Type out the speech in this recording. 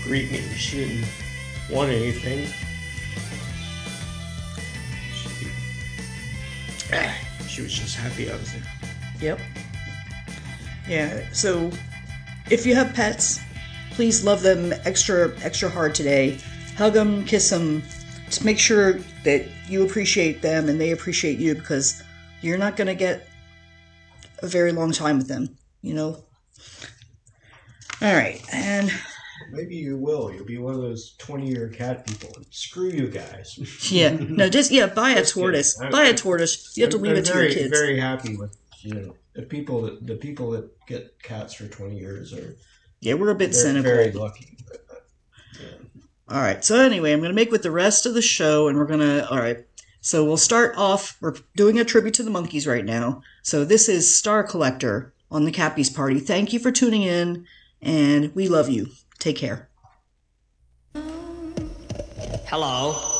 greet me. She didn't want anything. She was just happy I was there. Yep. Yeah, so if you have pets, please love them extra hard today. Hug them, kiss them. Just make sure that you appreciate them and they appreciate you, because you're not going to get a very long time with them, you know? All right, and... Maybe you will. You'll be one of those 20-year cat people. Screw you guys. Yeah, no, buy a tortoise. Buy a tortoise. You have to leave it to your kids. I'm very happy with, the people that get cats for 20 years are... Yeah, we're a bit cynical. Very lucky. All right, so anyway, I'm going to make with the rest of the show, and we're going to... All right, so we'll start off... We're doing a tribute to the monkeys right now. So this is Star Collector on the Cappies Party. Thank you for tuning in, and we love you. Take care. Hello.